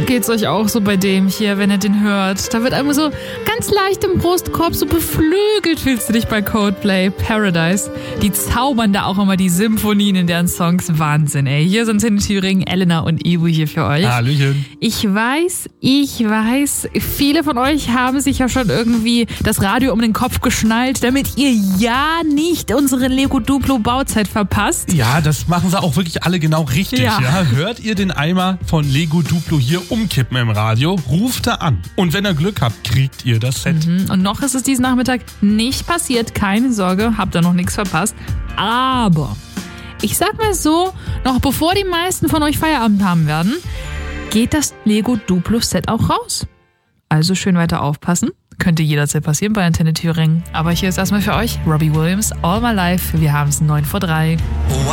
geht's euch auch so bei dem hier, wenn ihr den hört. Da wird einmal so ganz leicht im Brustkorb so beflügelt, fühlst du dich bei Coldplay. Paradise. Die zaubern da auch immer die Symphonien in deren Songs. Wahnsinn, ey. Hier sind in Thüringen Elena und Ivo hier für euch. Hallöchen. Ich weiß, viele von euch haben sich ja schon irgendwie das Radio um den Kopf geschnallt, damit ihr ja nicht unsere Lego Duplo Bauzeit verpasst. Ja, das machen sie auch wirklich alle genau richtig. Ja. Hört ihr den Eimer von Lego Duplo hier umkippen im Radio, ruft er an. Und wenn ihr Glück habt, kriegt ihr das Set. Und noch ist es diesen Nachmittag nicht passiert. Keine Sorge, habt ihr noch nichts verpasst. Aber ich sag mal so, noch bevor die meisten von euch Feierabend haben werden, geht das Lego Duplo Set auch raus. Also schön weiter aufpassen. Könnte jederzeit passieren bei Antenne Thüringen. Aber hier ist erstmal für euch Robbie Williams, All My Life. Wir haben es 9:03.